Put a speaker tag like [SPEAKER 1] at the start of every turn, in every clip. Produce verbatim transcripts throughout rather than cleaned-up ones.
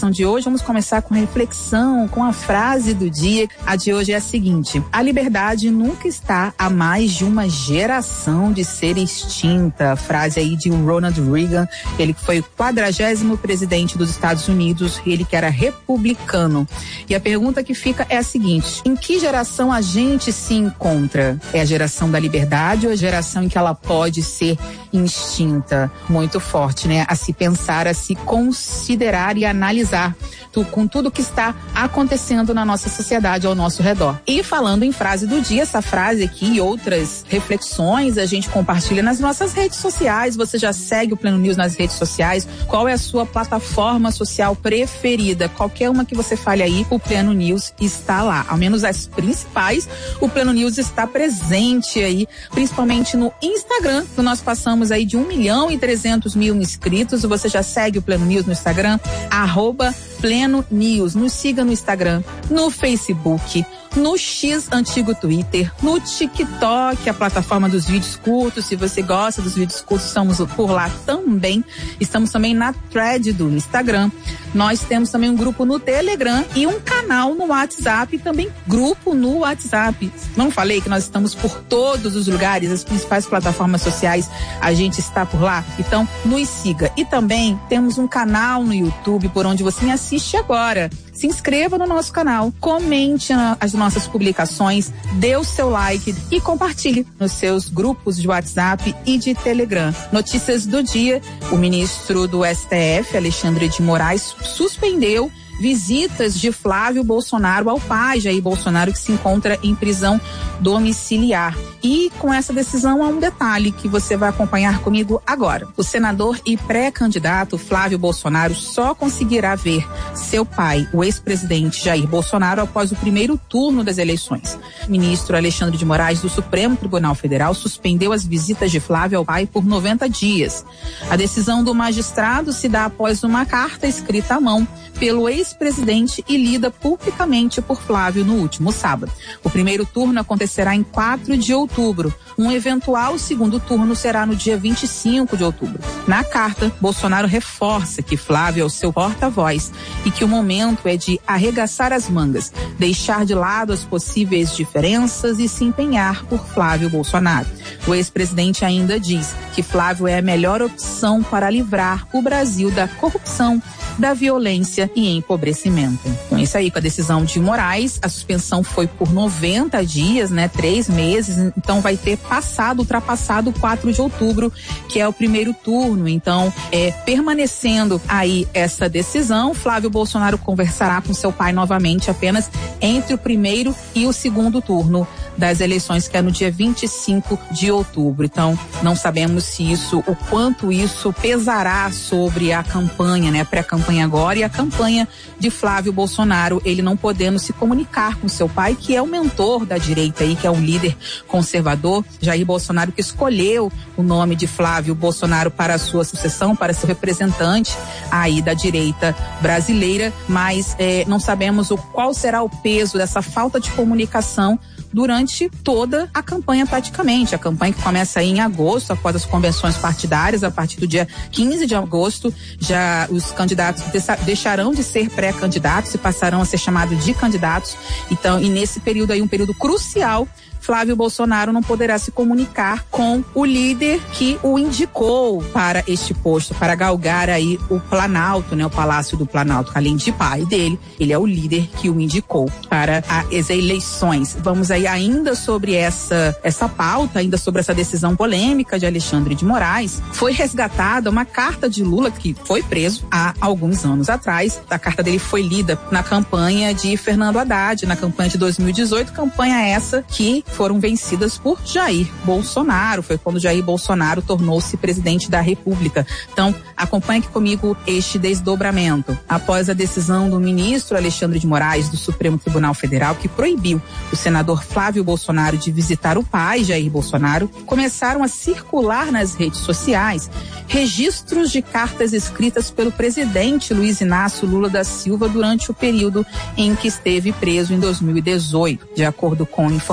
[SPEAKER 1] edição de hoje. Vamos começar com a reflexão, com a frase do dia. A de hoje é a seguinte: a liberdade nunca está a mais de uma geração de ser extinta. A frase aí de Ronald Reagan, ele que foi o quadragésimo presidente dos Estados Unidos, ele que era republicano. E a pergunta que fica é a seguinte: em que geração a gente se encontra? É a geração da liberdade ou a geração em que ela pode ser extinta? Muito forte, né? A se pensar, a se considerar e analisar tu, com tudo que está acontecendo na nossa sociedade ao nosso redor. E falando em frase do dia, essa frase aqui e outras reflexões a gente compartilha nas nossas redes sociais. Você já segue o Pleno News nas redes sociais? Qual é a sua plataforma social preferida? Qualquer uma que você fale aí, o Pleno News está lá. Ao menos as principais, o Pleno News está presente aí, principalmente no Instagram, que nós passamos aí de um milhão e trezentos mil inscritos. Você já segue o Pleno News no Instagram? Arroba Pleno News. Nos siga no Instagram, no Facebook, no X antigo Twitter, no TikTok, a plataforma dos vídeos curtos. Se você gosta dos vídeos curtos, estamos por lá também. Estamos também na thread do Instagram. Nós temos também um grupo no Telegram e um canal no WhatsApp, e também grupo no WhatsApp. Não falei que nós estamos por todos os lugares, as principais plataformas sociais, a gente está por lá? Então, nos siga. E também temos um canal no YouTube por onde você me assiste agora. Se inscreva no nosso canal, comente as nossas publicações, dê o seu like e compartilhe nos seus grupos de WhatsApp e de Telegram. Notícias do dia: o ministro do S T F, Alexandre de Moraes, suspendeu visitas de Flávio Bolsonaro ao pai, Jair Bolsonaro, que se encontra em prisão domiciliar. E com essa decisão há um detalhe que você vai acompanhar comigo agora. O senador e pré-candidato Flávio Bolsonaro só conseguirá ver seu pai, o ex-presidente Jair Bolsonaro, após o primeiro turno das eleições. O ministro Alexandre de Moraes, do Supremo Tribunal Federal, suspendeu as visitas de Flávio ao pai por noventa dias. A decisão do magistrado se dá após uma carta escrita à mão pelo ex-presidente e lida publicamente por Flávio no último sábado. O primeiro turno acontecerá em quatro de outubro. Um eventual segundo turno será no dia vinte e cinco de outubro. Na carta, Bolsonaro reforça que Flávio é o seu porta-voz e que o momento é de arregaçar as mangas, deixar de lado as possíveis diferenças e se empenhar por Flávio Bolsonaro. O ex-presidente ainda diz que Flávio é a melhor opção para livrar o Brasil da corrupção, da violência e empobrecimento. Então, isso aí, com a decisão de Moraes, a suspensão foi por noventa dias, né? Três meses, então vai ter passado, ultrapassado o quatro de outubro, que é o primeiro turno. Então, é, permanecendo aí essa decisão, Flávio Bolsonaro conversará com seu pai novamente apenas entre o primeiro e o segundo turno das eleições, que é no dia vinte e cinco de outubro. Então, não sabemos se isso, o quanto isso pesará sobre a campanha, né? Pré-campanha agora e a campanha de Flávio Bolsonaro, ele não podendo se comunicar com seu pai, que é o mentor da direita aí, que é um líder conservador, Jair Bolsonaro, que escolheu o nome de Flávio Bolsonaro para a sua sucessão, para ser representante aí da direita brasileira, mas eh, não sabemos o qual será o peso dessa falta de comunicação durante toda a campanha praticamente. A campanha que começa aí em agosto, após as convenções partidárias, a partir do dia quinze de agosto, já os candidatos deixarão de ser pré-candidatos e passarão a ser chamados de candidatos. Então, e nesse período aí, um período crucial, Flávio Bolsonaro não poderá se comunicar com o líder que o indicou para este posto, para galgar aí o Planalto, né? O Palácio do Planalto, além de pai dele, ele é o líder que o indicou para as eleições. Vamos aí ainda sobre essa, essa pauta, ainda sobre essa decisão polêmica de Alexandre de Moraes. Foi resgatada uma carta de Lula, que foi preso há alguns anos atrás. A carta dele foi lida na campanha de Fernando Haddad, na campanha de dois mil e dezoito, campanha essa que foram vencidas por Jair Bolsonaro. Foi quando Jair Bolsonaro tornou-se presidente da República. Então, acompanhe aqui comigo este desdobramento. Após a decisão do ministro Alexandre de Moraes, do Supremo Tribunal Federal, que proibiu o senador Flávio Bolsonaro de visitar o pai, Jair Bolsonaro, começaram a circular nas redes sociais registros de cartas escritas pelo presidente Luiz Inácio Lula da Silva durante o período em que esteve preso em dois mil e dezoito. De acordo com informações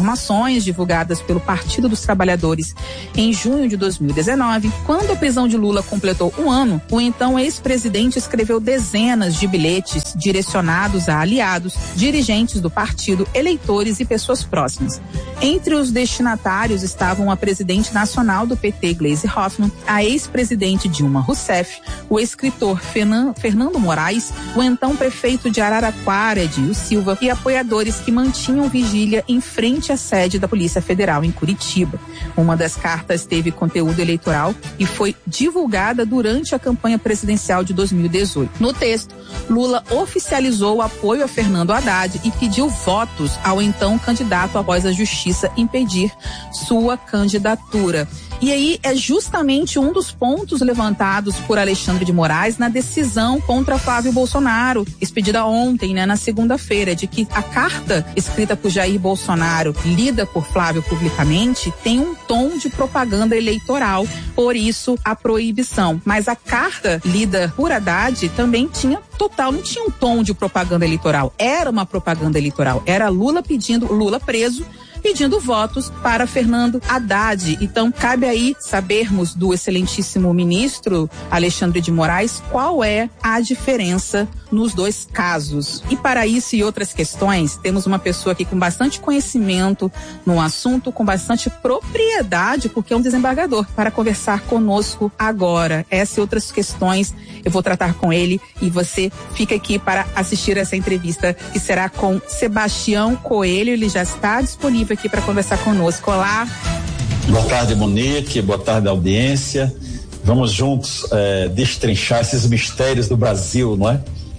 [SPEAKER 1] reuniões divulgadas pelo Partido dos Trabalhadores em junho de dois mil e dezenove, quando a prisão de Lula completou um ano, o então ex-presidente escreveu dezenas de bilhetes direcionados a aliados, dirigentes do partido, eleitores e pessoas próximas. Entre os destinatários estavam a presidente nacional do P T, Gleisi Hoffmann, a ex-presidente Dilma Rousseff, o escritor Fernando Moraes, o então prefeito de Araraquara, Edil Silva, e apoiadores que mantinham vigília em frente à sede da Polícia Federal em Curitiba. Uma das cartas teve conteúdo eleitoral e foi divulgada durante a campanha presidencial de dois mil e dezoito. No texto, Lula oficializou o apoio a Fernando Haddad e pediu votos ao então candidato após a justiça impedir sua candidatura. E aí é justamente um dos pontos levantados por Alexandre de Moraes na decisão contra Flávio Bolsonaro, expedida ontem, né, na segunda-feira, de que a carta escrita por Jair Bolsonaro, lida por Flávio publicamente, tem um tom de propaganda eleitoral, por isso a proibição. Mas a carta lida por Haddad também tinha total, não tinha um tom de propaganda eleitoral, era uma propaganda eleitoral, era Lula pedindo, Lula preso, pedindo votos para Fernando Haddad. Então, cabe aí sabermos do excelentíssimo ministro Alexandre de Moraes qual é a diferença nos dois casos. E para isso e outras questões, temos uma pessoa aqui com bastante conhecimento no assunto, com bastante propriedade, porque é um desembargador, para conversar conosco agora. Essa e outras questões eu vou tratar com ele e você fica aqui para assistir essa entrevista que será com Sebastião Coelho. Ele já está disponível aqui para conversar conosco. Olá.
[SPEAKER 2] Boa tarde, Monique. Boa tarde, audiência. Vamos juntos é, destrinchar esses mistérios do Brasil, não é?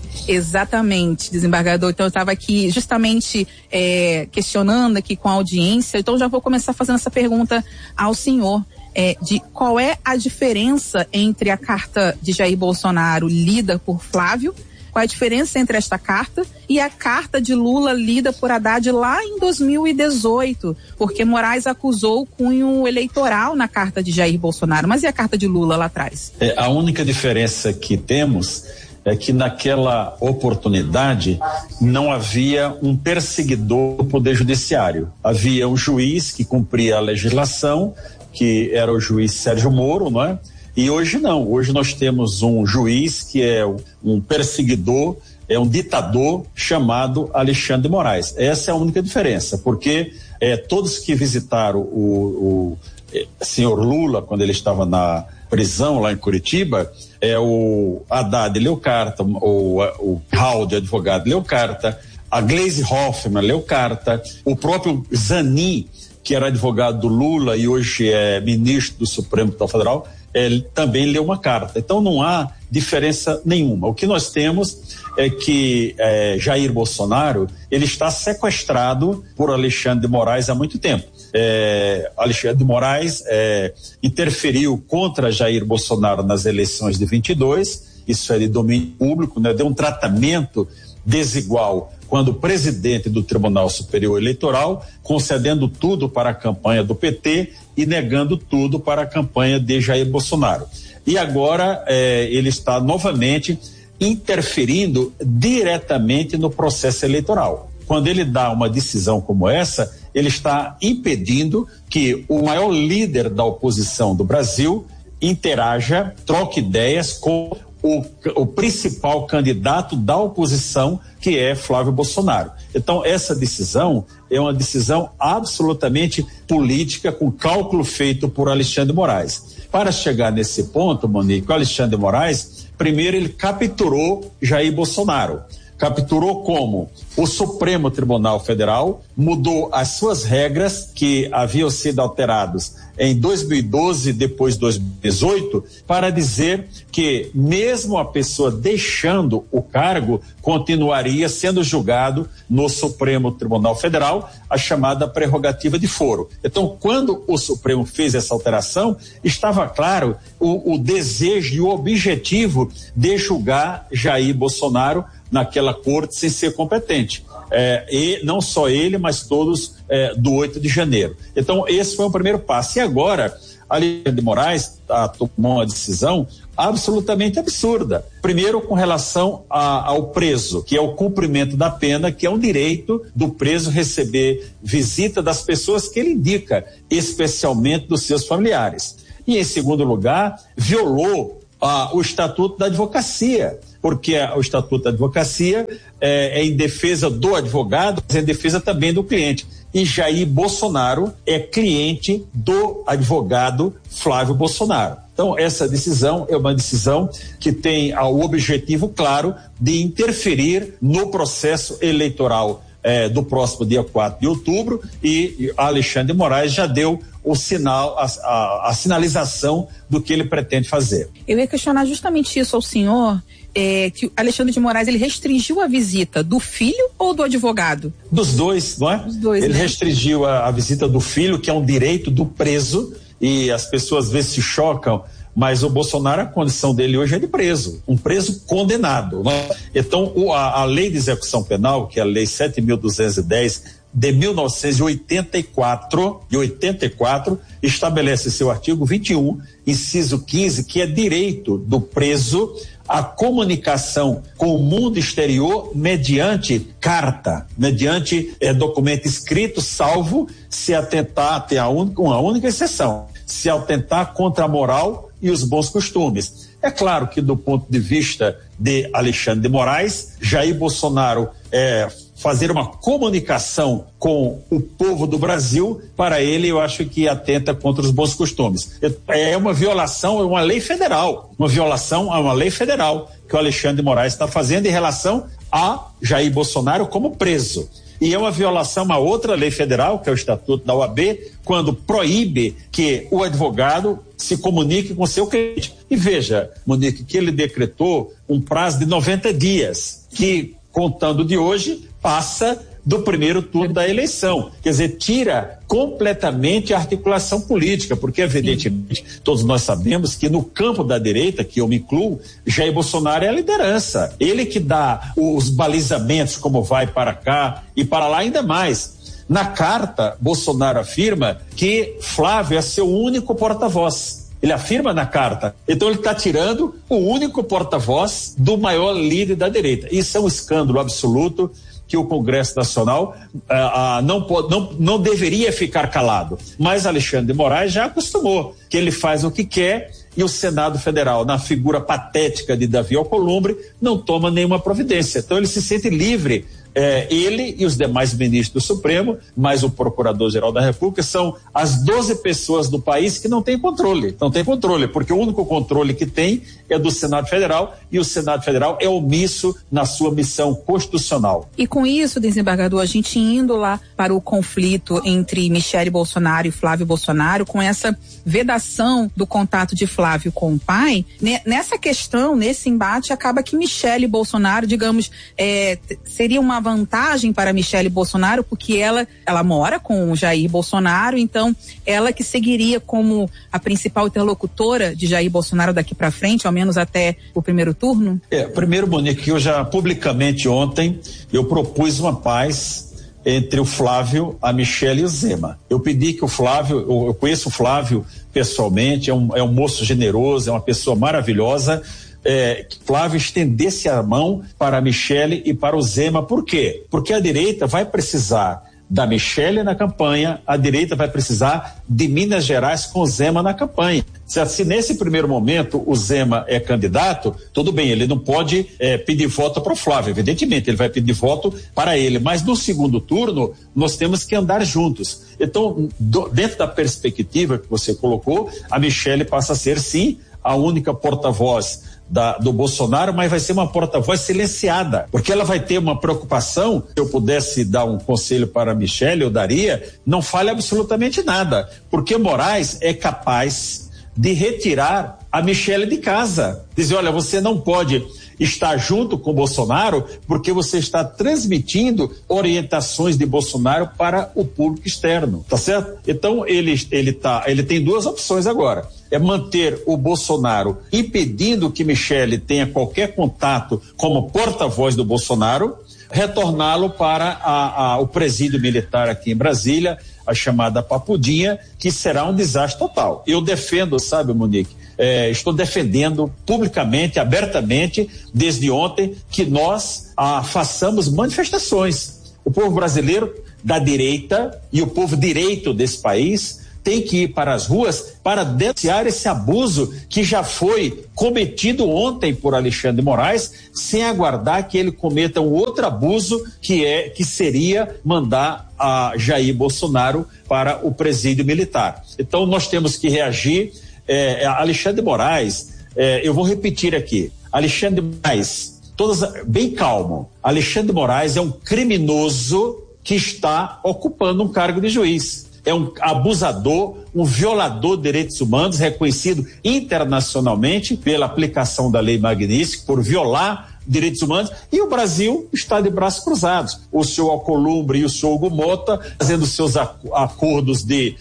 [SPEAKER 1] Exatamente, desembargador. Então eu estava aqui justamente é, questionando aqui com a audiência, então já vou começar fazendo essa pergunta ao senhor, é, de qual é a diferença entre a carta de Jair Bolsonaro lida por Flávio, qual é a diferença entre esta carta e a carta de Lula lida por Haddad lá em dois mil e dezoito, porque Moraes acusou o cunho eleitoral na carta de Jair Bolsonaro, mas e a carta de Lula lá atrás?
[SPEAKER 2] É, a única diferença que temos é que naquela oportunidade não havia um perseguidor do Poder Judiciário. Havia um juiz que cumpria a legislação, que era o juiz Sérgio Moro, não é? E hoje não, hoje nós temos um juiz que é um perseguidor, é um ditador chamado Alexandre de Moraes. Essa é a única diferença, porque é, todos que visitaram o, o é, senhor Lula quando ele estava na prisão lá em Curitiba, é o Haddad leu carta, o, o Hall de advogado leu carta, a Gleisi Hoffmann leu carta, o próprio Zanin, que era advogado do Lula e hoje é ministro do Supremo Tribunal Federal, ele também leu uma carta. Então não há diferença nenhuma. O que nós temos é que é, Jair Bolsonaro, ele está sequestrado por Alexandre de Moraes há muito tempo. É, Alexandre de Moraes é, interferiu contra Jair Bolsonaro nas eleições de vinte e dois, isso é de domínio público, né? Deu um tratamento desigual quando presidente do Tribunal Superior Eleitoral, concedendo tudo para a campanha do P T e negando tudo para a campanha de Jair Bolsonaro. E agora eh, ele está novamente interferindo diretamente no processo eleitoral. Quando ele dá uma decisão como essa, ele está impedindo que o maior líder da oposição do Brasil interaja, troque ideias com O, o principal candidato da oposição, que é Flávio Bolsonaro. Então, essa decisão é uma decisão absolutamente política, com cálculo feito por Alexandre de Moraes. Para chegar nesse ponto, Monique, o Alexandre de Moraes, primeiro ele capturou Jair Bolsonaro. Capturou como? O Supremo Tribunal Federal mudou as suas regras, que haviam sido alteradas em dois mil e doze, depois de dois mil e dezoito, para dizer que mesmo a pessoa deixando o cargo, continuaria sendo julgado no Supremo Tribunal Federal, a chamada prerrogativa de foro. Então, quando o Supremo fez essa alteração, estava claro o, o desejo e o objetivo de julgar Jair Bolsonaro naquela corte sem ser competente. É, e não só ele, mas todos é, do oito de janeiro. Então, esse foi o primeiro passo. E agora, Alexandre de Moraes ah, tomou uma decisão absolutamente absurda. Primeiro, com relação a, ao preso, que é o cumprimento da pena, que é um direito do preso receber visita das pessoas que ele indica, especialmente dos seus familiares. E, em segundo lugar, violou ah, o Estatuto da Advocacia, porque o Estatuto da Advocacia é, é em defesa do advogado, mas é em defesa também do cliente. E Jair Bolsonaro é cliente do advogado Flávio Bolsonaro. Então, essa decisão é uma decisão que tem o objetivo claro de interferir no processo eleitoral eh, do próximo dia quatro de outubro, e Alexandre de Moraes já deu o sinal, a, a, a sinalização do que ele pretende fazer.
[SPEAKER 1] Eu ia questionar justamente isso ao senhor, é, que Alexandre de Moraes, ele restringiu a visita do filho ou do advogado?
[SPEAKER 2] Dos dois, não é?
[SPEAKER 1] Dos dois,
[SPEAKER 2] ele
[SPEAKER 1] né?
[SPEAKER 2] restringiu a, a visita do filho, que é um direito do preso, e as pessoas às vezes se chocam, mas o Bolsonaro, a condição dele hoje é de preso, um preso condenado, né? Então, o, a, a lei de execução penal, que é a lei sete mil duzentos e dez de mil novecentos e oitenta e quatro, de oitenta e quatro, estabelece seu artigo vinte e um, inciso quinze, que é direito do preso a comunicação com o mundo exterior mediante carta, mediante eh, documento escrito, salvo se atentar, tem a única, uma única exceção, se atentar contra a moral e os bons costumes. É claro que, do ponto de vista de Alexandre de Moraes, Jair Bolsonaro é fazer uma comunicação com o povo do Brasil, para ele, eu acho que atenta contra os bons costumes. É uma violação, é uma lei federal, uma violação a uma lei federal que o Alexandre de Moraes está fazendo em relação a Jair Bolsonaro como preso. E é uma violação a outra lei federal, que é o Estatuto da O A B, quando proíbe que o advogado se comunique com seu cliente. E veja, Monique, que ele decretou um prazo de noventa dias, que, contando de hoje, passa do primeiro turno da eleição. Quer dizer, tira completamente a articulação política, porque, evidentemente, Sim. todos nós sabemos que no campo da direita, que eu me incluo, Jair Bolsonaro é a liderança. Ele que dá os balizamentos, como vai para cá e para lá, ainda mais. Na carta, Bolsonaro afirma que Flávio é seu único porta-voz. Ele afirma na carta. Então ele está tirando o único porta-voz do maior líder da direita. Isso é um escândalo absoluto que o Congresso Nacional ah, ah, não, pode, não, não deveria ficar calado. Mas Alexandre de Moraes já acostumou que ele faz o que quer e o Senado Federal, na figura patética de Davi Alcolumbre, não toma nenhuma providência. Então ele se sente livre. É, ele e os demais ministros do Supremo, mais o Procurador-Geral da República, são as doze pessoas do país que não têm controle, não tem controle, porque o único controle que tem é do Senado Federal, e o Senado Federal é omisso na sua missão constitucional.
[SPEAKER 1] E com isso, desembargador, a gente indo lá para o conflito entre Michele Bolsonaro e Flávio Bolsonaro, com essa vedação do contato de Flávio com o pai, né, nessa questão, nesse embate, acaba que Michele Bolsonaro, digamos, é, seria uma vantagem para Michele Bolsonaro, porque ela, ela mora com o Jair Bolsonaro, então ela que seguiria como a principal interlocutora de Jair Bolsonaro daqui para frente, ao menos até o primeiro turno? É,
[SPEAKER 2] primeiro, Monique, eu já publicamente ontem, eu propus uma paz entre o Flávio, a Michele e o Zema. Eu pedi que o Flávio, eu, eu conheço o Flávio pessoalmente, é um, é um moço generoso, é uma pessoa maravilhosa, É, que Flávio estendesse a mão para a Michele e para o Zema. Por quê? Porque a direita vai precisar da Michele na campanha, a direita vai precisar de Minas Gerais com o Zema na campanha. Se, se nesse primeiro momento o Zema é candidato, tudo bem, ele não pode é, pedir voto para o Flávio, evidentemente, ele vai pedir voto para ele, mas no segundo turno nós temos que andar juntos. Então, do, dentro da perspectiva que você colocou, a Michele passa a ser, sim, a única porta-voz Da, do Bolsonaro, mas vai ser uma porta-voz silenciada, porque ela vai ter uma preocupação. Se eu pudesse dar um conselho para a Michele, eu daria, não fale absolutamente nada, porque Moraes é capaz de retirar a Michele de casa, dizer, olha, você não pode estar junto com Bolsonaro porque você está transmitindo orientações de Bolsonaro para o público externo, tá certo? Então ele ele tá, ele tem duas opções agora. É manter o Bolsonaro impedindo que Michele tenha qualquer contato como porta-voz do Bolsonaro, retorná-lo para a, a, o presídio militar aqui em Brasília, a chamada papudinha, que será um desastre total. Eu defendo, sabe, Monique, é, estou defendendo publicamente, abertamente, desde ontem, que nós ah, façamos manifestações. O povo brasileiro da direita e o povo direito desse país tem que ir para as ruas para denunciar esse abuso que já foi cometido ontem por Alexandre de Moraes, sem aguardar que ele cometa um outro abuso, que é que seria mandar a Jair Bolsonaro para o presídio militar. Então nós temos que reagir. É, Alexandre de Moraes, é, eu vou repetir aqui, Alexandre de Moraes, todas, bem calmo, Alexandre de Moraes é um criminoso que está ocupando um cargo de juiz. É um abusador, um violador de direitos humanos, reconhecido internacionalmente pela aplicação da Lei Magnitsky, por violar direitos humanos, e o Brasil está de braços cruzados. O senhor Alcolumbre e o senhor Hugo Mota fazendo seus acordos de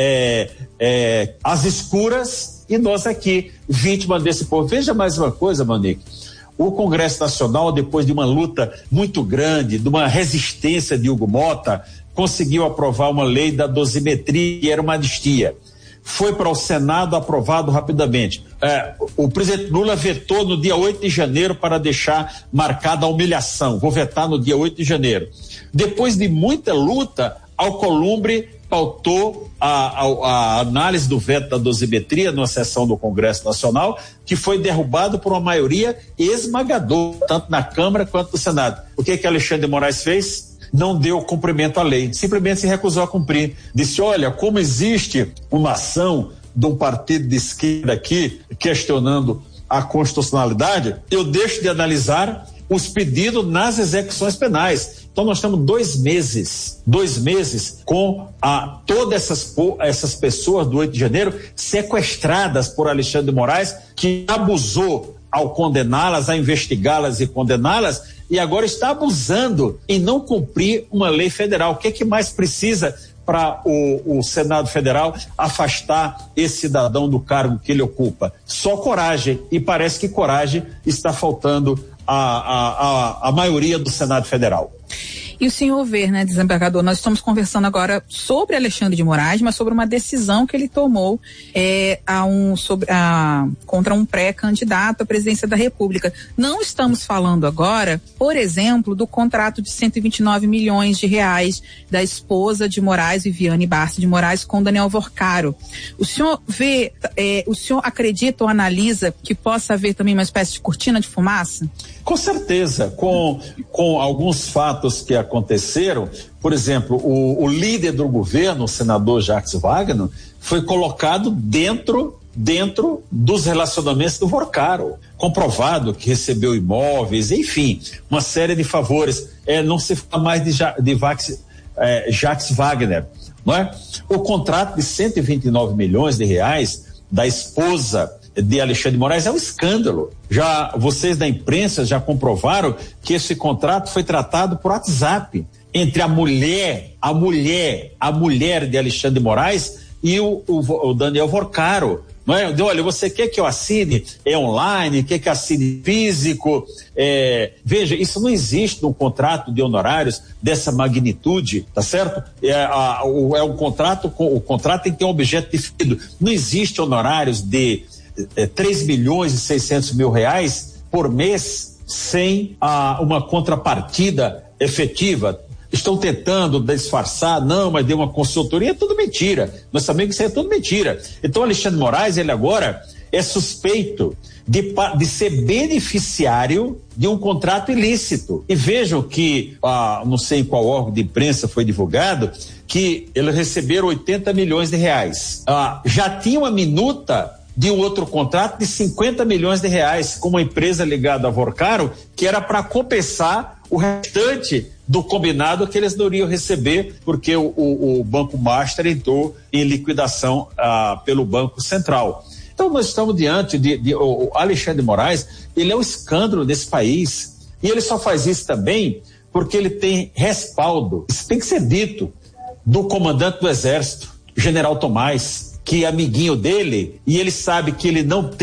[SPEAKER 2] é, é, é, às escuras, e nós aqui, vítima desse povo. Veja mais uma coisa, Monique. O Congresso Nacional, depois de uma luta muito grande, de uma resistência de Hugo Mota, conseguiu aprovar uma lei da dosimetria, que era uma anistia. Foi para o Senado aprovado rapidamente. É, o presidente Lula vetou no dia oito de janeiro para deixar marcada a humilhação. Vou vetar no dia oito de janeiro. Depois de muita luta, Alcolumbre pautou a, a, a análise do veto da dosimetria numa sessão do Congresso Nacional, que foi derrubado por uma maioria esmagadora, tanto na Câmara quanto no Senado. O que que Alexandre de Moraes fez? Não deu cumprimento à lei, simplesmente se recusou a cumprir. Disse, olha, como existe uma ação de um partido de esquerda aqui questionando a constitucionalidade, eu deixo de analisar os pedidos nas execuções penais. Então nós estamos dois meses, dois meses com a, todas essas, essas pessoas do oito de janeiro sequestradas por Alexandre de Moraes, que abusou ao condená-las, a investigá-las e condená-las, e agora está abusando em não cumprir uma lei federal. O que é que mais precisa para o, o Senado Federal afastar esse cidadão do cargo que ele ocupa? Só coragem, e parece que coragem está faltando a, a, a, a maioria do Senado Federal.
[SPEAKER 1] E o senhor vê, né, desembargador, nós estamos conversando agora sobre Alexandre de Moraes, mas sobre uma decisão que ele tomou é, a um, sobre, a, contra um pré-candidato à presidência da República. Não estamos falando agora, por exemplo, do contrato de cento e vinte e nove milhões de reais da esposa de Moraes, Viviane Barça de Moraes, com Daniel Vorcaro. O senhor vê, é, o senhor acredita ou analisa que possa haver também uma espécie de cortina de fumaça?
[SPEAKER 2] Com certeza, com, com alguns fatos que aconteceram, por exemplo, o, o líder do governo, o senador Jacques Wagner, foi colocado dentro, dentro dos relacionamentos do Vorcaro, comprovado que recebeu imóveis, enfim, uma série de favores. É, não se fala mais de, de Vax, é, Jacques Wagner, não é? O contrato de cento e vinte e nove milhões de reais da esposa de Alexandre de Moraes é um escândalo. Já vocês da imprensa já comprovaram que esse contrato foi tratado por WhatsApp entre a mulher, a mulher, a mulher de Alexandre de Moraes e o, o, o Daniel Vorcaro. Não é? De, olha, você quer que eu assine é online, quer que assine físico? É, veja, isso não existe num contrato de honorários dessa magnitude, tá certo? É, a, o, é um contrato, com, o contrato tem que ter um objeto definido. Não existe honorários de É, três milhões e seiscentos mil reais por mês sem ah, uma contrapartida efetiva. Estão tentando disfarçar, não, mas deu uma consultoria, é tudo mentira. Nós sabemos que isso é tudo mentira. Então Alexandre de Moraes, ele agora é suspeito de, de ser beneficiário de um contrato ilícito. E vejam que, ah, não sei em qual órgão de imprensa foi divulgado, que eles receberam oitenta milhões de reais. Ah, já tinha uma minuta de um outro contrato de cinquenta milhões de reais com uma empresa ligada a Vorcaro, que era para compensar o restante do combinado que eles não iriam receber, porque o, o, o Banco Master entrou em liquidação ah, pelo Banco Central. Então nós estamos diante de, de o Alexandre de Moraes, ele é um escândalo desse país, e ele só faz isso também porque ele tem respaldo, isso tem que ser dito, do comandante do Exército, General Tomás, que é amiguinho dele, e ele sabe que ele não tem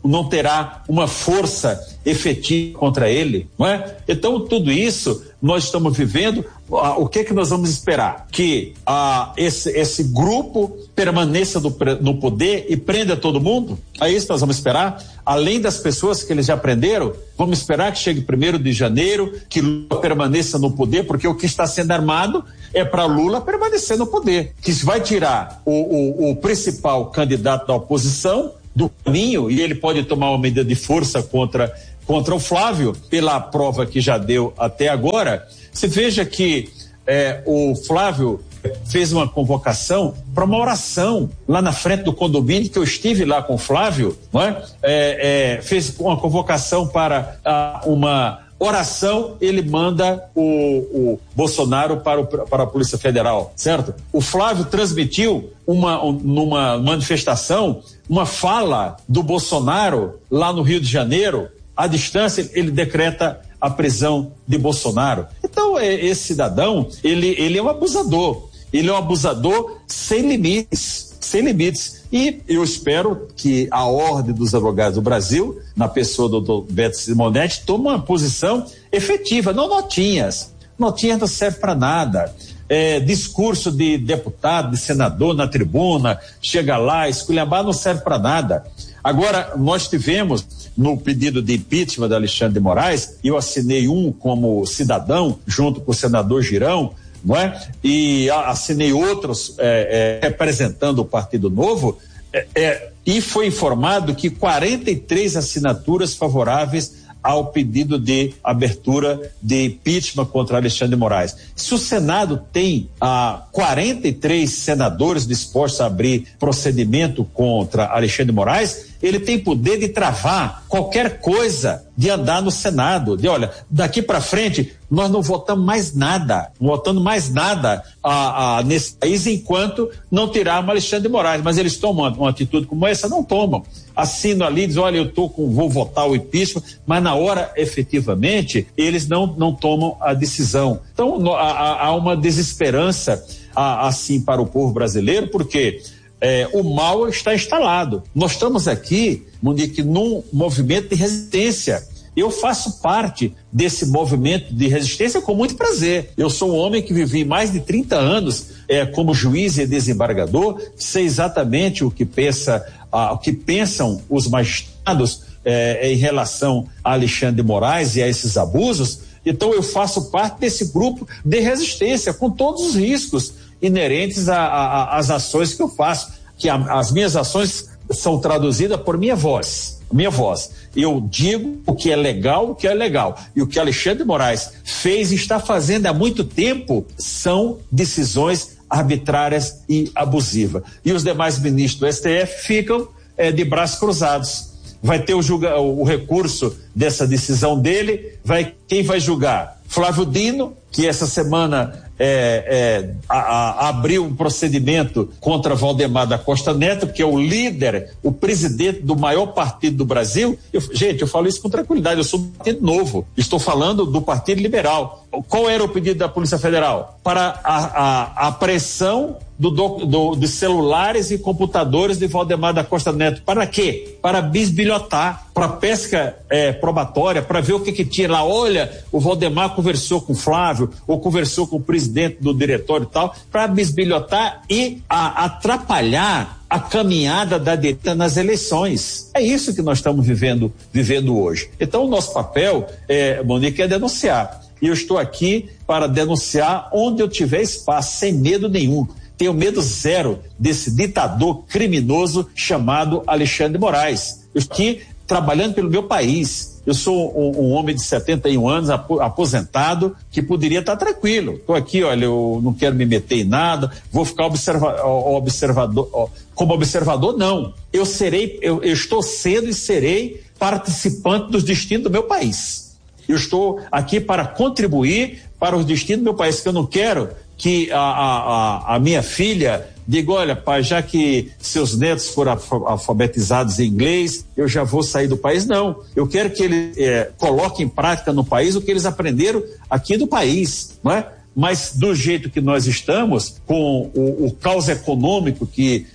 [SPEAKER 2] não terá uma força efetiva contra ele, não é? Então, tudo isso nós estamos vivendo. Ah, o que é que nós vamos esperar? Que ah, esse, esse grupo permaneça do, no poder e prenda todo mundo? É isso que nós vamos esperar? Além das pessoas que eles já prenderam, vamos esperar que chegue primeiro de janeiro, que Lula permaneça no poder, porque o que está sendo armado é para Lula permanecer no poder, que vai tirar o, o, o principal candidato da oposição do caminho, e ele pode tomar uma medida de força contra, contra o Flávio, pela prova que já deu até agora. Você veja que é, o Flávio fez uma convocação para uma oração lá na frente do condomínio, que eu estive lá com o Flávio, não é? É, é, fez uma convocação para a, uma oração, ele manda o, o Bolsonaro para, o, para a Polícia Federal, certo? O Flávio transmitiu uma, um, numa manifestação uma fala do Bolsonaro lá no Rio de Janeiro. À distância, ele decreta a prisão de Bolsonaro. Então, é, esse cidadão, ele, ele é um abusador. Ele é um abusador sem limites, sem limites. E eu espero que a Ordem dos Advogados do Brasil, na pessoa do doutor Beto Simonetti, tome uma posição efetiva, não notinhas. Notinhas não serve para nada. É, discurso de deputado, de senador na tribuna, chega lá, esculhambar, não serve para nada. Agora, nós tivemos no pedido de impeachment de Alexandre de Moraes, eu assinei um como cidadão, junto com o senador Girão, não é? E assinei outros é, é, representando o Partido Novo, é, é, e foi informado que quarenta e três assinaturas favoráveis ao pedido de abertura de impeachment contra Alexandre de Moraes. Se o Senado tem ah, quarenta e três senadores dispostos a abrir procedimento contra Alexandre de Moraes, ele tem poder de travar qualquer coisa de andar no Senado, de olha, daqui para frente nós não votamos mais nada, não votamos mais nada a, a, nesse país enquanto não tirarmos Alexandre de Moraes, mas eles tomam uma, uma atitude como essa? Não tomam. Assinam ali, dizem, olha, eu tô com, vou votar o impeachment, mas na hora, efetivamente, eles não, não tomam a decisão. Então, no, há, há uma desesperança a, assim para o povo brasileiro, porque É, o mal está instalado. Nós estamos aqui, Monique, num movimento de resistência. Eu faço parte desse movimento de resistência com muito prazer. Eu sou um homem que vivi mais de trinta anos é, como juiz e desembargador, sei exatamente o que pensa, ah, o que pensam os magistrados é, em relação a Alexandre de Moraes e a esses abusos. Então eu faço parte desse grupo de resistência, com todos os riscos inerentes às ações que eu faço, que a, as minhas ações são traduzidas por minha voz, minha voz. Eu digo o que é legal, o que é legal. E o que Alexandre de Moraes fez e está fazendo há muito tempo são decisões arbitrárias e abusivas. E os demais ministros do S T F ficam é, de braços cruzados. Vai ter o, julga, o recurso dessa decisão dele, vai, quem vai julgar? Flávio Dino, que essa semana é, é, a, a, abriu um procedimento contra Valdemar da Costa Neto, que é o líder, o presidente do maior partido do Brasil. Eu, gente, eu falo isso com tranquilidade, eu sou do Partido Novo, estou falando do Partido Liberal. Qual era o pedido da Polícia Federal? Para a, a, a apreensão do, do, do, dos celulares e computadores de Valdemar da Costa Neto. Para quê? Para bisbilhotar, para pesca é, probatória, para ver o que que tinha lá. Olha, o Valdemar conversou com o Flávio, ou conversou com o presidente do diretório e tal, para bisbilhotar e a, atrapalhar a caminhada da direita nas eleições. É isso que nós estamos vivendo, vivendo hoje. Então, o nosso papel, é, Monique, é denunciar. E eu estou aqui para denunciar onde eu tiver espaço, sem medo nenhum. Tenho medo zero desse ditador criminoso chamado Alexandre de Moraes. Eu estou aqui trabalhando pelo meu país. Eu sou um, um homem de setenta e um anos, aposentado, que poderia estar tranquilo. Estou aqui, olha, eu não quero me meter em nada, vou ficar observa, observador. Como observador, não. Eu serei, eu, eu estou sendo e serei participante dos destinos do meu país. Eu estou aqui para contribuir para os destinos do meu país, que eu não quero que a, a, a minha filha diga, olha, pai, já que seus netos foram alfabetizados em inglês, eu já vou sair do país. Não, eu quero que eles é, coloquem em prática no país o que eles aprenderam aqui do país, não é? Mas do jeito que nós estamos, com o, o caos econômico que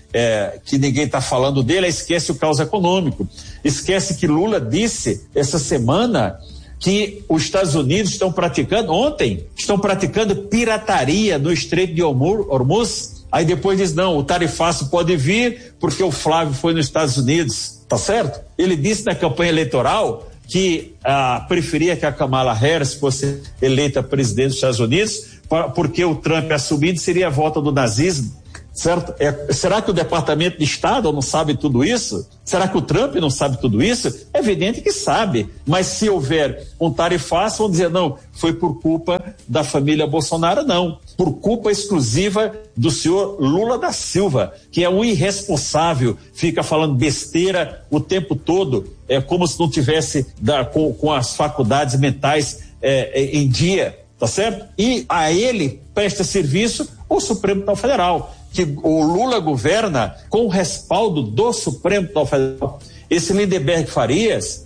[SPEAKER 2] é, que ninguém está falando dele, esquece o caos econômico. Esquece que Lula disse essa semana que os Estados Unidos estão praticando, ontem, estão praticando pirataria no Estreito de Hormuz. Aí depois diz, não, o tarifaço pode vir porque o Flávio foi nos Estados Unidos, tá certo? Ele disse na campanha eleitoral que ah, preferia que a Kamala Harris fosse eleita presidente dos Estados Unidos, pra, porque o Trump assumido seria a volta do nazismo, certo? É, será que o Departamento de Estado não sabe tudo isso? Será que o Trump não sabe tudo isso? É evidente que sabe, mas se houver um tarifaço, vão dizer, não, foi por culpa da família Bolsonaro, não, por culpa exclusiva do senhor Lula da Silva, que é um irresponsável, fica falando besteira o tempo todo, é como se não tivesse da, com, com as faculdades mentais é, é, em dia, tá certo? E a ele presta serviço o Supremo Tribunal Federal, que o Lula governa com o respaldo do Supremo Tribunal Federal. Esse Lindenberg Farias,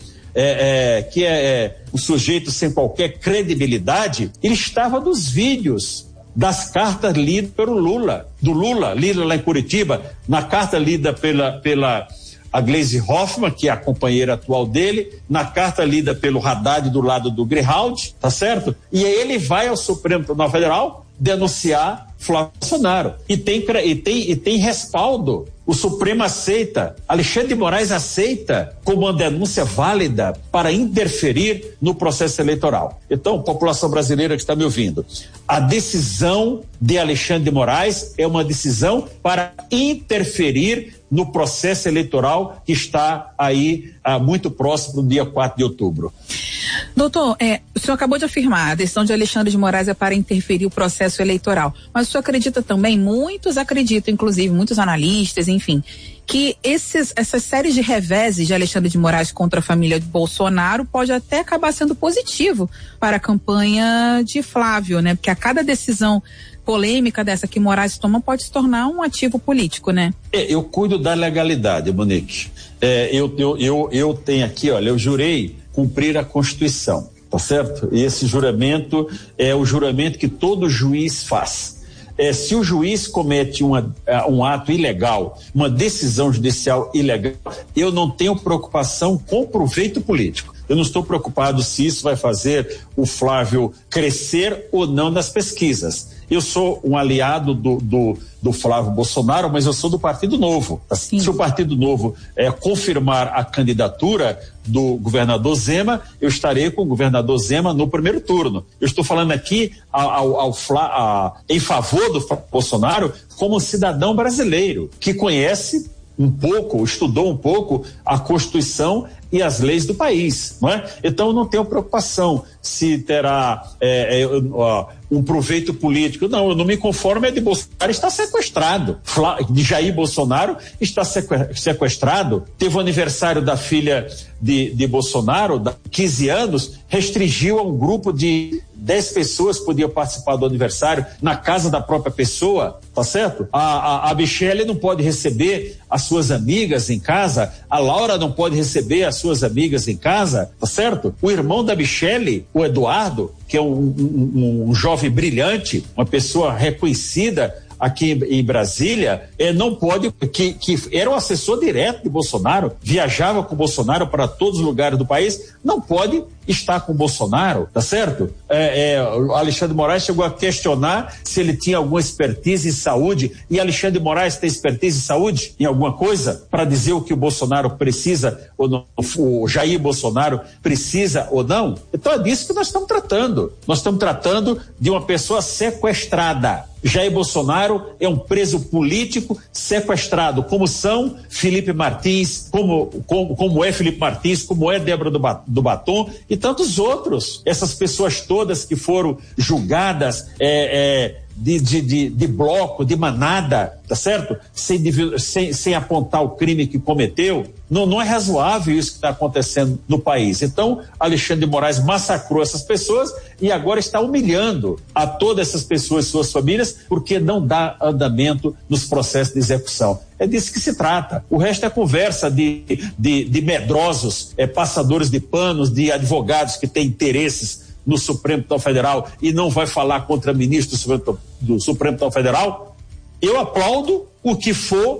[SPEAKER 2] é, é, que é, é o sujeito sem qualquer credibilidade, ele estava nos vídeos das cartas lidas pelo Lula, do Lula, lida lá em Curitiba, na carta lida pela, pela a Gleisi Hoffmann, que é a companheira atual dele, na carta lida pelo Haddad do lado do Grijaldi, tá certo? E aí ele vai ao Supremo Tribunal Federal denunciar Flávio Bolsonaro. E tem, e tem, e tem respaldo. O Supremo aceita, Alexandre de Moraes aceita como uma denúncia válida para interferir no processo eleitoral. Então, população brasileira que está me ouvindo, a decisão de Alexandre de Moraes é uma decisão para interferir no processo eleitoral que está aí ah, muito próximo do dia quatro de outubro.
[SPEAKER 1] Doutor, é, o senhor acabou de afirmar, a decisão de Alexandre de Moraes é para interferir o processo eleitoral, mas o senhor acredita também, muitos acreditam, inclusive muitos analistas, enfim, que esses, essas séries de reveses de Alexandre de Moraes contra a família de Bolsonaro pode até acabar sendo positivo para a campanha de Flávio, né? Porque a cada decisão polêmica dessa que Moraes toma pode se tornar um ativo político, né? É,
[SPEAKER 2] eu cuido da legalidade, Monique. É, eu, eu, eu, eu tenho aqui, olha, eu jurei cumprir a Constituição, tá certo? E esse juramento é o juramento que todo juiz faz. É, se o juiz comete uma, um ato ilegal, uma decisão judicial ilegal, eu não tenho preocupação com proveito político. Eu não estou preocupado se isso vai fazer o Flávio crescer ou não nas pesquisas. Eu sou um aliado do, do, do Flávio Bolsonaro, mas eu sou do Partido Novo. Sim. Se o Partido Novo é, confirmar a candidatura do governador Zema, eu estarei com o governador Zema no primeiro turno. Eu estou falando aqui ao, ao, ao, a, em favor do Flávio Bolsonaro como cidadão brasileiro, que conhece um pouco, estudou um pouco a Constituição e as leis do país, não é? Então eu não tenho preocupação se terá é, é, ó, um proveito político. Não, eu não me conformo é de Bolsonaro está sequestrado, de Jair Bolsonaro está sequestrado. Teve o aniversário da filha de, de Bolsonaro, de quinze anos, restringiu a um grupo de dez pessoas podiam participar do aniversário na casa da própria pessoa, tá certo? A, a, a Michele não pode receber as suas amigas em casa, a Laura não pode receber as suas amigas em casa, tá certo? O irmão da Michele, o Eduardo, que é um, um, um jovem brilhante, uma pessoa reconhecida aqui em Brasília, eh, não pode, que, que era o assessor direto de Bolsonaro, viajava com Bolsonaro para todos os lugares do país, não pode estar com Bolsonaro, tá certo? É, é, o Alexandre de Moraes chegou a questionar se ele tinha alguma expertise em saúde, e Alexandre de Moraes tem expertise em saúde, em alguma coisa, para dizer o que o Bolsonaro precisa ou não, o Jair Bolsonaro precisa ou não? Então é disso que nós estamos tratando. Nós estamos tratando de uma pessoa sequestrada. Jair Bolsonaro é um preso político sequestrado, como são Felipe Martins, como, como, como é Felipe Martins, como é Débora do, ba, do Batom e tantos outros. Essas pessoas todas que foram julgadas é, é, de, de, de, de bloco, de manada, tá certo? Sem, sem, sem apontar o crime que cometeu. Não, não é razoável isso que está acontecendo no país. Então, Alexandre de Moraes massacrou essas pessoas e agora está humilhando a todas essas pessoas e suas famílias porque não dá andamento nos processos de execução. É disso que se trata. O resto é conversa de, de, de medrosos, é, passadores de panos, de advogados que têm interesses no Supremo Tribunal Federal e não vai falar contra ministro do Supremo, do Supremo Tribunal Federal. Eu aplaudo o que for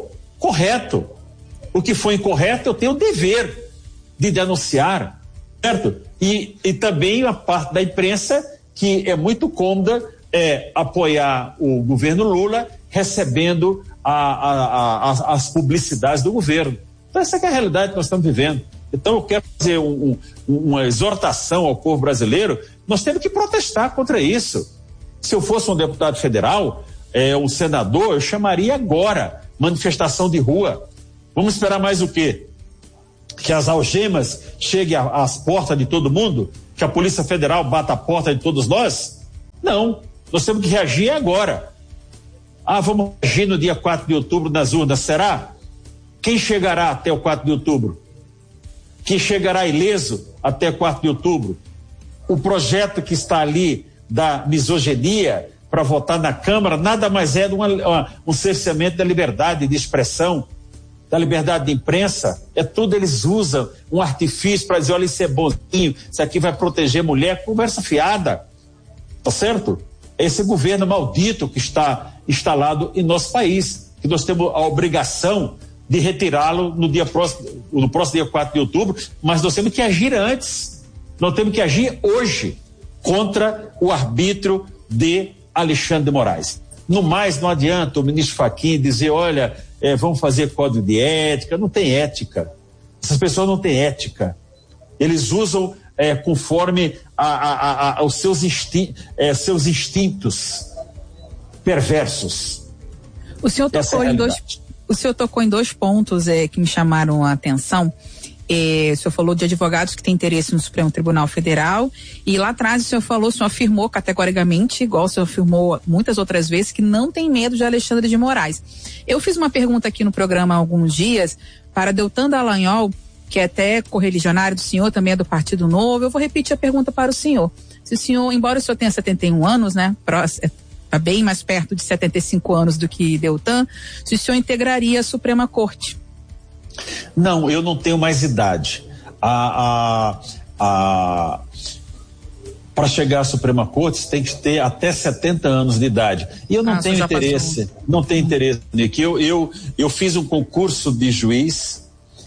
[SPEAKER 2] correto. O que foi incorreto, eu tenho o dever de denunciar, certo? E, e também a parte da imprensa que é muito cômoda é apoiar o governo Lula recebendo a, a, a, a, as publicidades do governo. Então essa é a realidade que nós estamos vivendo. Então eu quero fazer um, um, uma exortação ao povo brasileiro, nós temos que protestar contra isso. Se eu fosse um deputado federal, é, um senador, eu chamaria agora manifestação de rua. Vamos esperar mais o quê? Que as algemas cheguem às portas de todo mundo? Que a Polícia Federal bata a porta de todos nós? Não, nós temos que reagir agora. Ah, vamos agir no dia quatro de outubro nas urnas, será? Quem chegará até o quatro de outubro? Quem chegará ileso até quatro de outubro? O projeto que está ali da misoginia para votar na Câmara nada mais é de uma, uma, um cerceamento da liberdade de expressão, da liberdade de imprensa. É tudo, eles usam um artifício para dizer, olha, isso é bonzinho, isso aqui vai proteger mulher, conversa fiada, tá certo? Esse governo maldito que está instalado em nosso país, que nós temos a obrigação de retirá-lo no dia próximo, no próximo dia quatro de outubro, mas nós temos que agir antes, nós temos que agir hoje contra o arbítrio de Alexandre de Moraes. No mais, não adianta o ministro Fachin dizer, olha, é, vamos fazer código de ética. Não tem ética. Essas pessoas não têm ética. Eles usam é, conforme a, a, a, os seus, instin, é, seus instintos perversos.
[SPEAKER 1] O senhor tocou, é em, dois, o senhor tocou em dois pontos é, que me chamaram a atenção. É, o senhor falou de advogados que têm interesse no Supremo Tribunal Federal, e lá atrás o senhor falou, o senhor afirmou categoricamente, igual o senhor afirmou muitas outras vezes, que não tem medo de Alexandre de Moraes. Eu fiz uma pergunta aqui no programa há alguns dias para Deltan Dallagnol, que é até correligionário do senhor, também é do Partido Novo. Eu vou repetir a pergunta para o senhor. Se o senhor, embora o senhor tenha setenta e um anos, né, está bem mais perto de setenta e cinco anos do que Deltan, se o senhor integraria a Suprema Corte?
[SPEAKER 2] Não, eu não tenho mais idade. A, a, a, para chegar à Suprema Corte, você tem que ter até setenta anos de idade. E eu não ah, tenho interesse, passou. não tenho interesse, Nick. Eu, eu, eu fiz um concurso de juiz,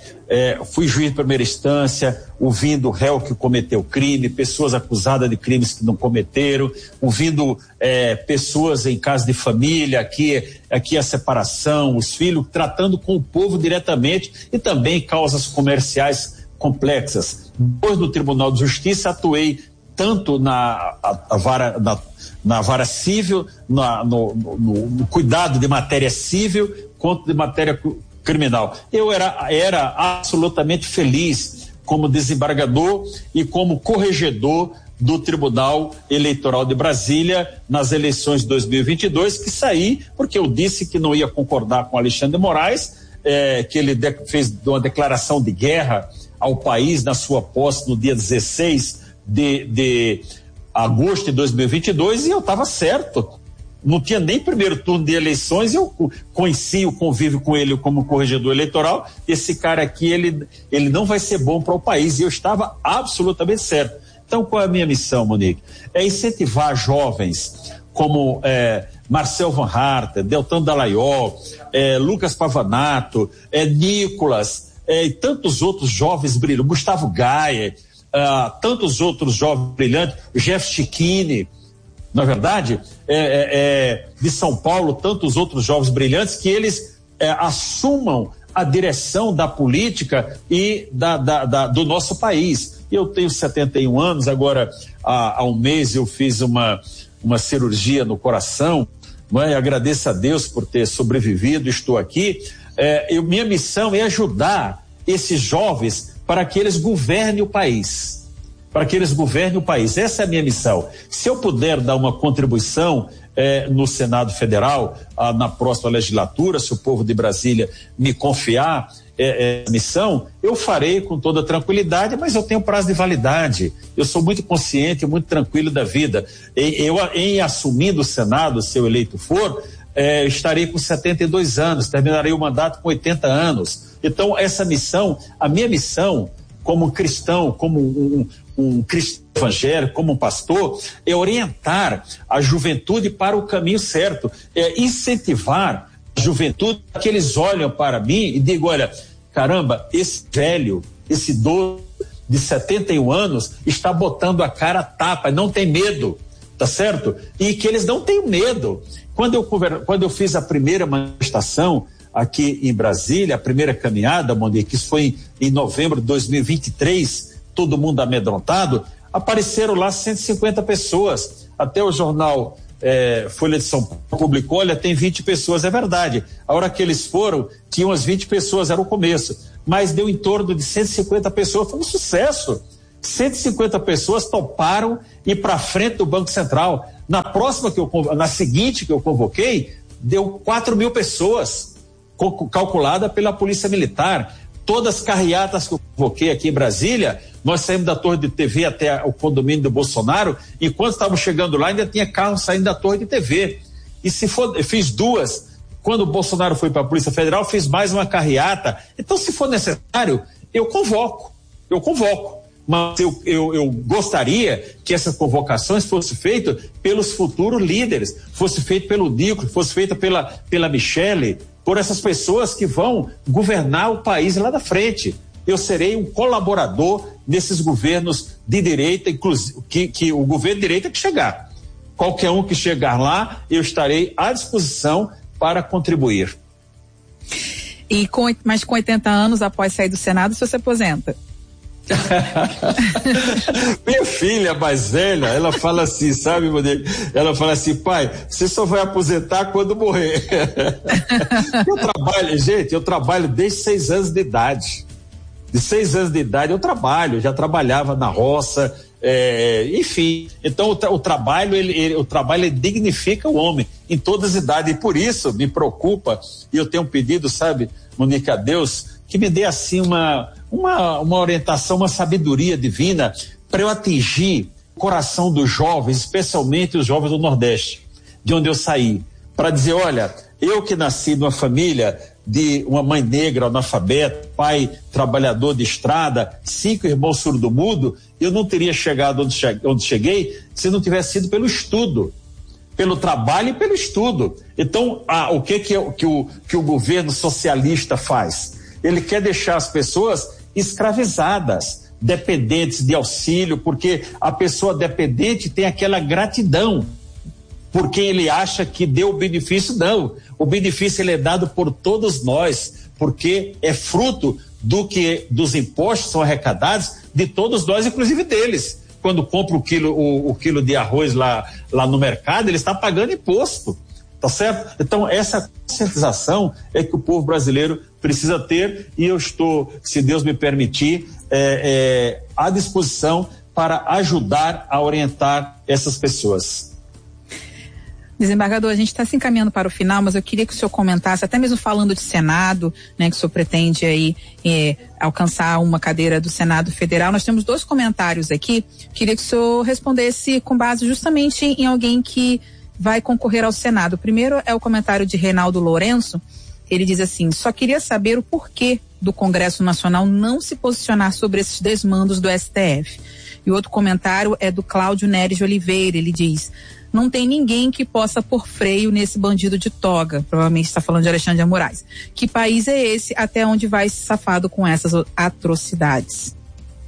[SPEAKER 2] é, fui juiz de primeira instância, ouvindo réu que cometeu crime, pessoas acusadas de crimes que não cometeram, ouvindo é, pessoas em casa de família, aqui, aqui a separação, os filhos, tratando com o povo diretamente, e também causas comerciais complexas. Depois do Tribunal de Justiça, atuei tanto na a, a vara, na, na vara civil, na, no, no, no cuidado de matéria civil, quanto de matéria criminal. Eu era, era absolutamente feliz como desembargador e como corregedor do Tribunal Eleitoral de Brasília nas eleições de dois mil e vinte e dois, que saí porque eu disse que não ia concordar com Alexandre de Moraes, eh, que ele de, fez uma declaração de guerra ao país na sua posse no dia dezesseis de, de agosto de dois mil e vinte e dois, e eu estava certo. Não tinha nem primeiro turno de eleições, eu conheci o convívio com ele como corregedor eleitoral. Esse cara aqui, ele, ele não vai ser bom para o país, e eu estava absolutamente certo. Então, qual é a minha missão, Monique? É incentivar jovens como é, Marcel Van Harten, Deltan Dallagnol, é, Lucas Pavanato, é, Nicolas, é, e tantos outros jovens brilhantes, Gustavo Gaia, ah, tantos outros jovens brilhantes, Jeff Chiquini, na verdade, é, é, é, de São Paulo, tantos outros jovens brilhantes, que eles é, assumam a direção da política e da, da, da, do nosso país. Eu tenho setenta e um anos, agora há, há um mês eu fiz uma, uma cirurgia no coração, não é? Agradeço a Deus por ter sobrevivido, estou aqui. É, eu, minha missão é ajudar esses jovens para que eles governem o país. Para que eles governem o país. Essa é a minha missão. Se eu puder dar uma contribuição eh, no Senado Federal, ah, na próxima legislatura, se o povo de Brasília me confiar eh, essa missão, eu farei com toda tranquilidade, mas eu tenho prazo de validade. Eu sou muito consciente, muito tranquilo da vida. E, eu, em assumindo o Senado, se eu eleito for, eh, estarei com setenta e dois anos, terminarei o mandato com oitenta anos. Então, essa missão, a minha missão, como cristão, como um, um cristão evangélico, como um pastor, é orientar a juventude para o caminho certo, é incentivar juventude, que eles olham para mim e digam, olha, caramba, esse velho, esse idoso de setenta e um anos está botando a cara a tapa, não tem medo, tá certo? E que eles não têm medo. Quando eu, quando eu fiz a primeira manifestação aqui em Brasília, a primeira caminhada, Monique, isso foi em, em novembro de dois mil e vinte e três, todo mundo amedrontado, apareceram lá cento e cinquenta pessoas, até o jornal É, Folha de São Paulo publicou, olha, tem vinte pessoas, é verdade. A hora que eles foram, tinham as vinte pessoas, era o começo, mas deu em torno de cento e cinquenta pessoas, foi um sucesso. cento e cinquenta pessoas toparam ir para frente do Banco Central. Na próxima que eu, na seguinte que eu convoquei, deu quatro mil pessoas, calculada pela Polícia Militar. Todas as carreatas que eu convoquei aqui em Brasília, nós saímos da Torre de T V até o condomínio do Bolsonaro, e quando estávamos chegando lá, ainda tinha carro saindo da Torre de T V. E se for, eu fiz duas. Quando o Bolsonaro foi para a Polícia Federal, fiz mais uma carreata. Então, se for necessário, eu convoco. Eu convoco. Mas eu, eu, eu gostaria que essas convocações fossem feitas pelos futuros líderes, fosse feito pelo Nico, fosse feita pela, pela Michele, por essas pessoas que vão governar o país lá da frente. Eu serei um colaborador nesses governos de direita, inclusive que, que o governo de direita que chegar. Qualquer um que chegar lá, eu estarei à disposição para contribuir.
[SPEAKER 1] E com, mas com oitenta anos, após sair do Senado, você se aposenta?
[SPEAKER 2] Minha filha mais velha, ela fala assim, sabe, Monique? Ela fala assim, pai, você só vai aposentar quando morrer. Eu trabalho, gente, eu trabalho desde seis anos de idade. De seis anos de idade eu trabalho, já trabalhava na roça, é, enfim. Então o, tra o trabalho, ele, ele, o trabalho ele dignifica o homem em todas as idades, e por isso me preocupa, e eu tenho um pedido, sabe, Monique, a Deus, que me dê assim uma Uma, uma orientação, uma sabedoria divina para eu atingir o coração dos jovens, especialmente os jovens do Nordeste, de onde eu saí, para dizer, olha, eu que nasci numa família de uma mãe negra, analfabeta, pai trabalhador de estrada, cinco irmãos surdo-mudo, eu não teria chegado onde, che onde cheguei se não tivesse sido pelo estudo, pelo trabalho e pelo estudo. Então, ah, o que que, que, o, que o governo socialista faz? Ele quer deixar as pessoas escravizadas, dependentes de auxílio, porque a pessoa dependente tem aquela gratidão, porque ele acha que deu o benefício. Não, o benefício ele é dado por todos nós, porque é fruto do que dos impostos são arrecadados de todos nós, inclusive deles. Quando compra o quilo, o, o quilo de arroz lá, lá no mercado, ele está pagando imposto. Tá certo? Então, essa conscientização é que o povo brasileiro precisa ter, e eu estou, se Deus me permitir, é, é, à disposição para ajudar a orientar essas pessoas.
[SPEAKER 1] Desembargador, a gente está se encaminhando para o final, mas eu queria que o senhor comentasse, até mesmo falando de Senado, né, que o senhor pretende aí é, alcançar uma cadeira do Senado Federal. Nós temos dois comentários aqui, queria que o senhor respondesse com base justamente em alguém que vai concorrer ao Senado. O primeiro é o comentário de Reinaldo Lourenço. Ele diz assim, só queria saber o porquê do Congresso Nacional não se posicionar sobre esses desmandos do S T F. E o outro comentário é do Cláudio Neres de Oliveira. Ele diz, não tem ninguém que possa pôr freio nesse bandido de toga. Provavelmente está falando de Alexandre de Moraes. Que país é esse até onde vai esse safado com essas atrocidades?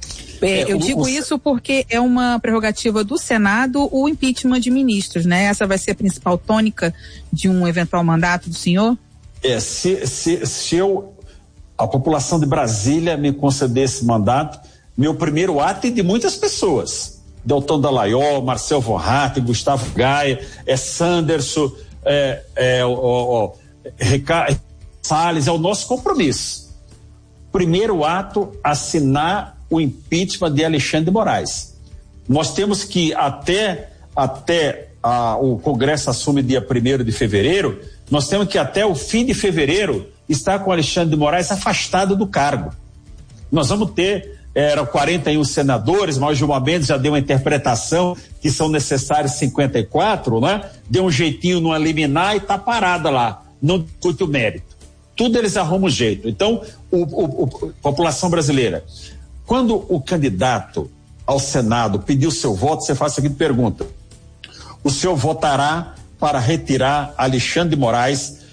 [SPEAKER 1] É, eu digo isso porque é uma prerrogativa do Senado o impeachment de ministros, né? Essa vai ser a principal tônica de um eventual mandato do senhor?
[SPEAKER 2] É, se, se, se eu, a população de Brasília me conceder esse mandato, meu primeiro ato é de muitas pessoas. Deltan Dallagnol, Marcel Von Hatten, Gustavo Gaia, é Sanderson, é, é, o, o, Ricardo Salles, é o nosso compromisso. Primeiro ato, assinar o impeachment de Alexandre de Moraes. Nós temos que até, até a, o Congresso assume dia primeiro de fevereiro, nós temos que até o fim de fevereiro estar com Alexandre de Moraes afastado do cargo. Nós vamos ter, eram quarenta e um senadores, mas o Gilmar Mendes já deu uma interpretação que são necessários cinquenta e quatro, né? Deu um jeitinho no liminar e está parada lá, não discute o mérito. Tudo eles arrumam jeito. Então, o, o, o, a população brasileira, quando o candidato ao Senado pediu seu voto, você faz a seguinte pergunta: o senhor votará para retirar Alexandre de Moraes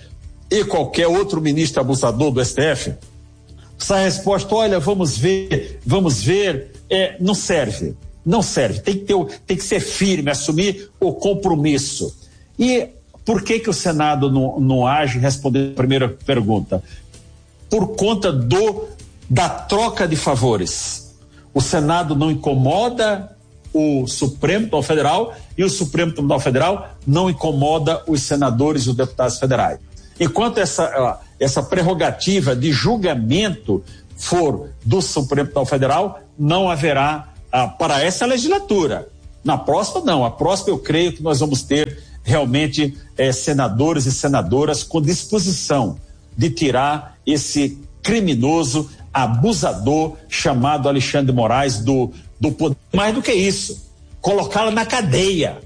[SPEAKER 2] e qualquer outro ministro abusador do S T F, essa resposta, olha, vamos ver, vamos ver, é, não serve, não serve, tem que ter, tem que ser firme, assumir o compromisso. E por que que o Senado não, não age? Respondendo a primeira pergunta, por conta do, da troca de favores. O Senado não incomoda o Supremo Tribunal Federal e o Supremo Tribunal Federal não incomoda os senadores e os deputados federais. Enquanto essa, essa prerrogativa de julgamento for do Supremo Tribunal Federal, não haverá ah, para essa legislatura. Na próxima, não. A próxima, eu creio que nós vamos ter realmente eh, senadores e senadoras com disposição de tirar esse criminoso, abusador chamado Alexandre de Moraes do, do poder. Mais do que isso, colocá-la na cadeia.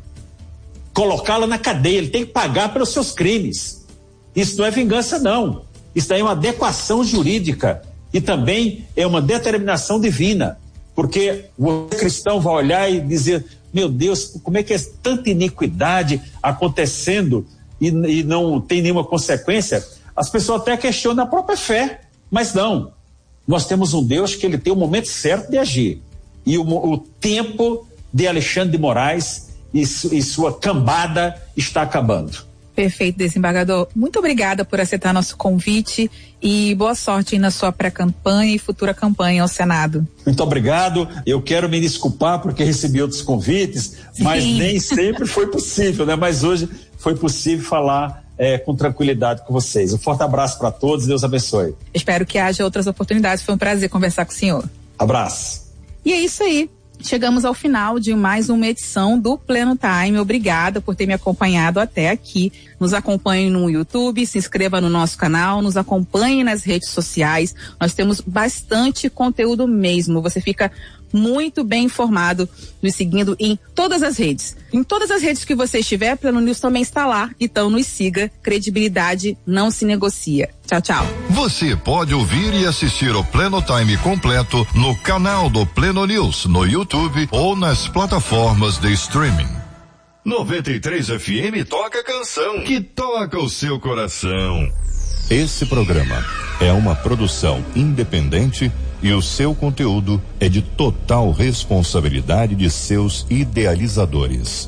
[SPEAKER 2] Colocá-la na cadeia. Ele tem que pagar pelos seus crimes. Isso não é vingança, não. Isso daí é uma adequação jurídica e também é uma determinação divina, porque o cristão vai olhar e dizer, meu Deus, como é que é tanta iniquidade acontecendo e, e não tem nenhuma consequência? As pessoas até questionam a própria fé, mas não. Nós temos um Deus que ele tem o momento certo de agir e o, o tempo de Alexandre de Moraes e, su, e sua cambada está acabando.
[SPEAKER 1] Perfeito, desembargador. Muito obrigada por aceitar nosso convite e boa sorte na sua pré-campanha e futura campanha ao Senado.
[SPEAKER 2] Muito obrigado. Eu quero me desculpar porque recebi outros convites, Sim. mas nem sempre foi possível, né? Mas hoje foi possível falar é, com tranquilidade com vocês. Um forte abraço para todos, Deus abençoe.
[SPEAKER 1] Espero que haja outras oportunidades. Foi um prazer conversar com o senhor.
[SPEAKER 2] Abraço.
[SPEAKER 1] E é isso aí. Chegamos ao final de mais uma edição do Pleno Time. Obrigada por ter me acompanhado até aqui. Nos acompanhe no YouTube, se inscreva no nosso canal, nos acompanhe nas redes sociais. Nós temos bastante conteúdo mesmo. Você fica muito bem informado, nos seguindo em todas as redes. Em todas as redes que você estiver, Pleno News também está lá. Então nos siga. Credibilidade não se negocia. Tchau, tchau.
[SPEAKER 3] Você pode ouvir e assistir o Pleno Time completo no canal do Pleno News, no YouTube ou nas plataformas de streaming. noventa e três F M toca a canção que toca o seu coração. Esse programa é uma produção independente e o seu conteúdo é de total responsabilidade de seus idealizadores.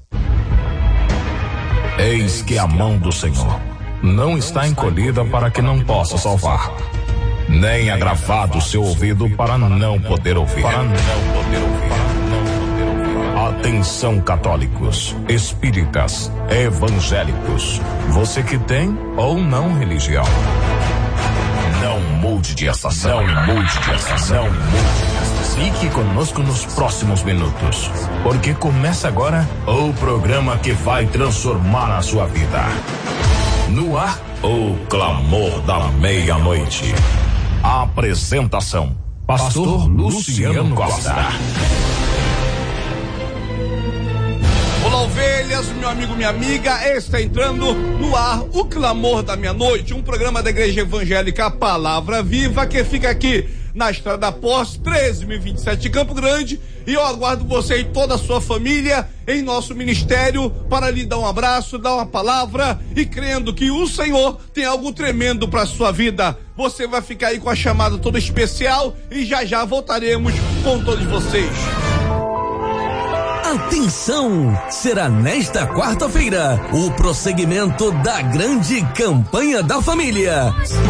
[SPEAKER 4] Eis que a mão do Senhor não está encolhida para que não possa salvar, nem agravado o seu ouvido para não poder ouvir. Para não poder ouvir. Atenção, católicos, espíritas, evangélicos, você que tem ou não religião. Não mude de estação, não mude de estação, não mude de estação. Fique conosco nos próximos minutos, porque começa agora o programa que vai transformar a sua vida. No ar, o clamor da meia-noite. A apresentação, Pastor Luciano Costa.
[SPEAKER 5] Olá, ovelhas, meu amigo, minha amiga, está entrando no ar o Clamor da Meia-Noite, um programa da Igreja Evangélica Palavra Viva, que fica aqui na Estrada da Posse, treze mil e vinte e sete, Campo Grande, e eu aguardo você e toda a sua família em nosso ministério para lhe dar um abraço, dar uma palavra e crendo que o Senhor tem algo tremendo para a sua vida. Você vai ficar aí com a chamada toda especial e já já voltaremos com todos vocês.
[SPEAKER 6] Atenção! Será nesta quarta-feira o prosseguimento da grande campanha da família.